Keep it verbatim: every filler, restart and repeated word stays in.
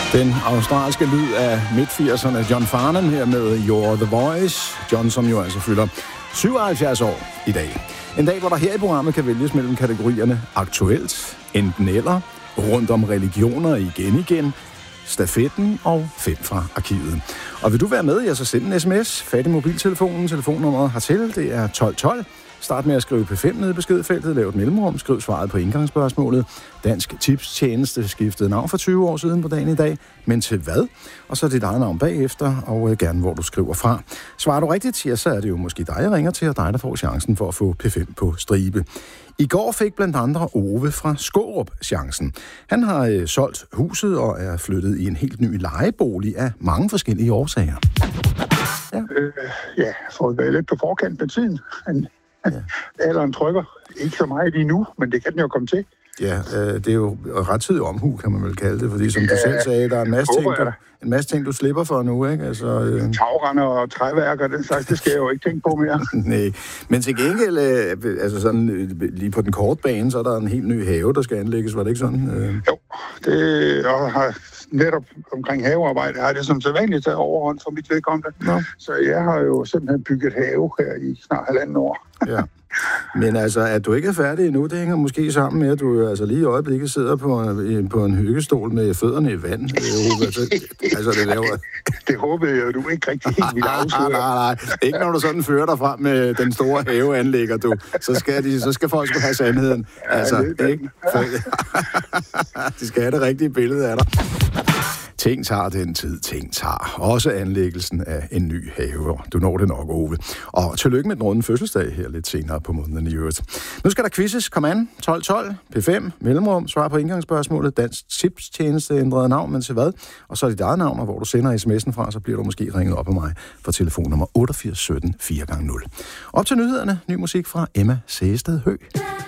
Den australske lyd af midt-firserne, John Farnham her med You're the Voice. John, som jo altså fylder syvoghalvfjerds år i dag. En dag, hvor der her i programmet kan vælges mellem kategorierne aktuelt, enten eller, rundt om religioner igen igen, stafetten og fem fra arkivet. Og vil du være med, ja, så send en sms. Fat i mobiltelefonen, telefonnummeret hertil, det er tolv tolv. Start med at skrive P fem nede i beskedfeltet, lav et mellemrum, skriv svaret på indgangsspørgsmålet. Dansk Tipstjeneste skiftede navn for tyve år siden på dagen i dag, men til hvad? Og så dit eget navn bagefter, og gerne hvor du skriver fra. Svarer du rigtigt, ja, så er det jo måske dig, jeg ringer til, og dig, der får chancen for at få P fem på stribe. I går fik blandt andre Ove fra Skårup chancen. Han har øh, solgt huset og er flyttet i en helt ny lejebolig af mange forskellige årsager. Ja, øh, ja fået været lidt på forkant med tiden. Han Ja. Alderen trykker. Ikke så meget lige nu, men det kan den jo komme til. Ja, øh, det er jo rettidig omhu, kan man vel kalde det, fordi som ja, du selv sagde, der er en masse, ting, du, en masse ting, du slipper for nu, ikke? Altså, øh... tagrender og træværker, den slags, det skal jeg jo ikke tænke på mere. Nej, men til gengæld, øh, altså sådan, øh, lige på den korte bane, så er der en helt ny have, der skal anlægges, var det ikke sådan? Øh... Jo, det og har netop omkring havearbejde, har det som sædvanligt taget overhånd for mit vedkommende. Nå. Så jeg har jo simpelthen bygget have her i snart halvanden år. Ja. Men altså, at du ikke er færdig endnu, det hænger måske sammen med, at du altså lige i øjeblikket sidder på en, på en hyggestol med fødderne i vand. Altså, altså, det laver... Det håbede jeg, du ikke rigtig helt ville afsløre. Nej, nej, nej. Ikke når du sådan fører dig frem med den store haveanlægger, du. Så skal, de, så skal folk sgu have sandheden. Altså, ja, ikke? De skal have det rigtige billede af dig. Ting tager den tid, ting tager. Også anlæggelsen af en ny have. Du når det nok, Ove. Og tillykke med den runde fødselsdag her lidt senere på måneden i øvrigt. Nu skal der quizzes. Kom an. tolv tolv. P fem. Mellemrum. Svar på indgangsspørgsmålet. Dansk Tipstjeneste ændrede navn, men til hvad? Og så er dit eget navn, og hvor du sender sms'en fra, så bliver du måske ringet op af mig for telefonnummer otteogfirs sytten fire gange nul. Op til nyhederne. Ny musik fra Emma Sæsted Høgh.